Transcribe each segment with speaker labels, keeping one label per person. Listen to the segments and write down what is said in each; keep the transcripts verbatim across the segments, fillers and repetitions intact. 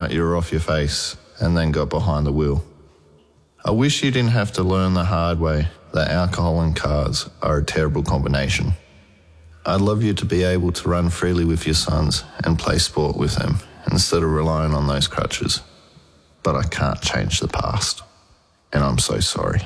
Speaker 1: night you were off your face and then got behind the wheel. I wish you didn't have to learn the hard way that alcohol and cars are a terrible combination. I'd love you to be able to run freely with your sons and play sport with them instead of relying on those crutches. But I can't change the past, and I'm so sorry.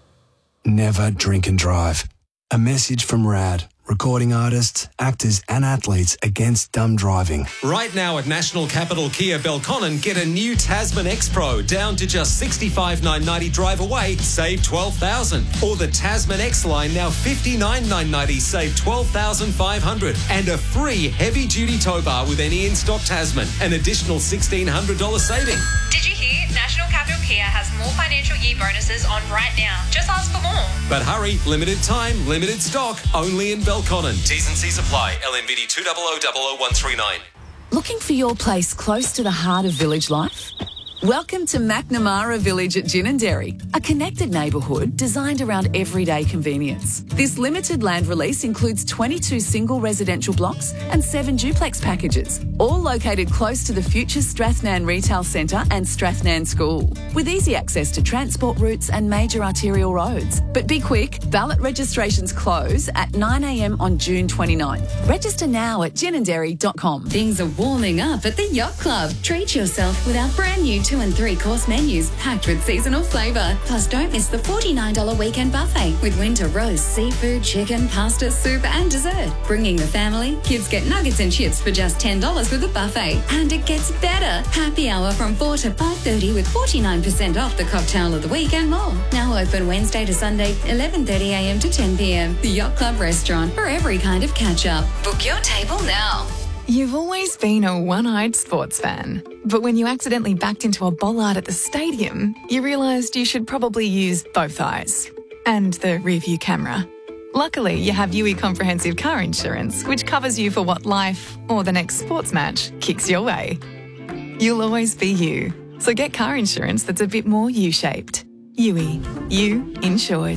Speaker 2: Never drink and drive. A message from RAD, recording artists, actors and athletes against dumb driving.
Speaker 3: Right now at National Capital Kia Belconnen, get a new Tasman X-Pro down to just sixty-five thousand nine hundred ninety drive away, save twelve thousand dollars. Or the Tasman X-Line now fifty-nine thousand nine hundred ninety, save twelve thousand five hundred dollars. And a free heavy-duty tow bar with any in-stock Tasman, an additional sixteen hundred dollars saving.
Speaker 4: Did you hear? National Capital Kia has more financial year bonuses on right now. Just ask for more.
Speaker 3: But hurry, limited time, limited stock, only in Belconnen. T's and C's apply. L M V D two zero zero zero zero one three nine.
Speaker 5: Looking for your place close to the heart of village life? Welcome to McNamara Village at Ginninderry, a connected neighbourhood designed around everyday convenience. This limited land release includes twenty-two single residential blocks and seven duplex packages, all located close to the future Strathnan Retail Centre and Strathnan School, with easy access to transport routes and major arterial roads. But be quick, ballot registrations close at nine a m on June twenty-ninth. Register now at ginninderry dot com.
Speaker 6: Things are warming up at the Yacht Club. Treat yourself with our brand new two and three course menus packed with seasonal flavour. Plus, don't miss the forty-nine dollars weekend buffet with winter roast, seafood, chicken, pasta, soup and dessert. Bringing the family, kids get nuggets and chips for just ten dollars with the buffet. And it gets better. Happy hour from four to five thirty with forty-nine percent off the cocktail of the week and more. Now open Wednesday to Sunday, eleven thirty a m to ten p m. The Yacht Club restaurant for every kind of catch-up. Book your table now.
Speaker 7: You've always been a one-eyed sports fan, but when you accidentally backed into a bollard at the stadium, you realised you should probably use both eyes and the rear-view camera. Luckily, you have U E Comprehensive Car Insurance, which covers you for what life or the next sports match kicks your way. You'll always be you, so get car insurance that's a bit more U-shaped. U E, you insured.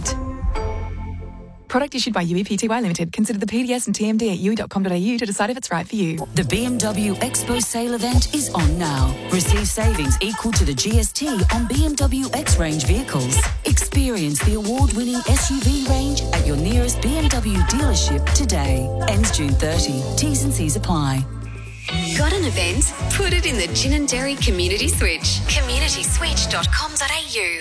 Speaker 7: Product issued by U E P T Y Limited. Consider the P D S and T M D at u e dot com dot a u to decide if it's right for you.
Speaker 8: The B M W Expo sale event is on now. Receive savings equal to the G S T on B M W X-Range vehicles. Experience the award-winning S U V range at your nearest B M W dealership today. Ends June thirtieth. T's and C's apply.
Speaker 6: Got an event? Put it in the Ginninderry Community Switch. community switch dot com dot a u.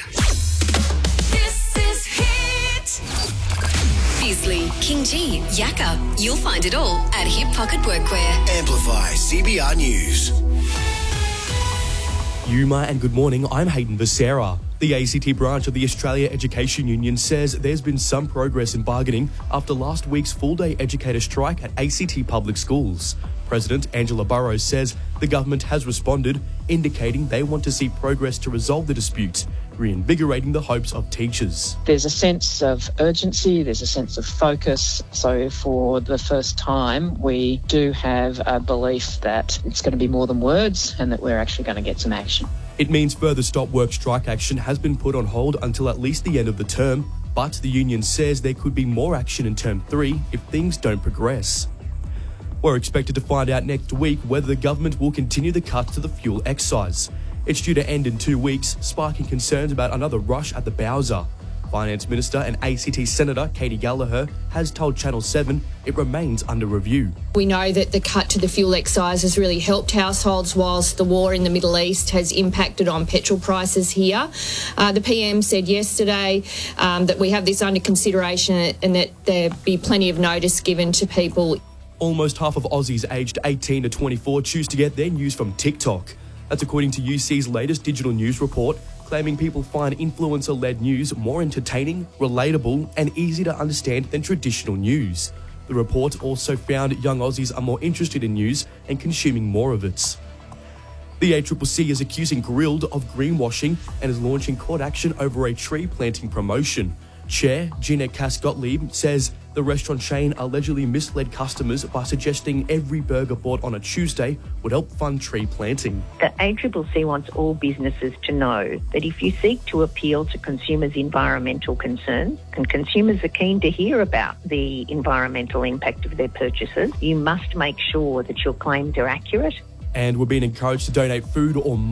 Speaker 6: This is Hit. Beasley, King G, Yakka. You'll find it all at Hip Pocket Workwear.
Speaker 9: Amplify C B R News.
Speaker 10: Yuma and good morning, I'm Hayden Becerra. The A C T branch of the Australia Education Union says there's been some progress in bargaining after last week's full-day educator strike at A C T public schools. President Angela Burrows says the government has responded, indicating they want to see progress to resolve the dispute, reinvigorating the hopes of teachers.
Speaker 11: There's a sense of urgency, there's a sense of focus. So for the first time, we do have a belief that it's going to be more than words and that we're actually going to get some action.
Speaker 10: It means further stop work strike action has been put on hold until at least the end of the term, but the union says there could be more action in term three if things don't progress. We're expected to find out next week whether the government will continue the cuts to the fuel excise. It's due to end in two weeks, sparking concerns about another rush at the Bowser. Finance Minister and A C T Senator Katie Gallagher has told Channel seven it remains under review.
Speaker 12: We know that the cut to the fuel excise has really helped households whilst the war in the Middle East has impacted on petrol prices here. Uh, the P M said yesterday um, that we have this under consideration and that there be plenty of notice given to people.
Speaker 10: Almost half of Aussies aged eighteen to twenty-four choose to get their news from TikTok. That's according to U C's latest digital news report, claiming people find influencer-led news more entertaining, relatable and easy to understand than traditional news. The report also found young Aussies are more interested in news and consuming more of it. The A C C C is accusing Grilled of greenwashing and is launching court action over a tree planting promotion. Chair Gina Cass-Gottlieb says the restaurant chain allegedly misled customers by suggesting every burger bought on a Tuesday would help fund tree planting.
Speaker 13: The A C C C wants all businesses to know that if you seek to appeal to consumers' environmental concerns, and consumers are keen to hear about the environmental impact of their purchases, you must make sure that your claims are accurate.
Speaker 10: And we're being encouraged to donate food or